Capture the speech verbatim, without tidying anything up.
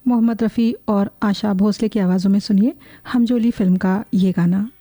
मोहम्मद रफ़ी और आशा भोसले की आवाज़ों में सुनिए हमजोली फिल्म का ये गाना।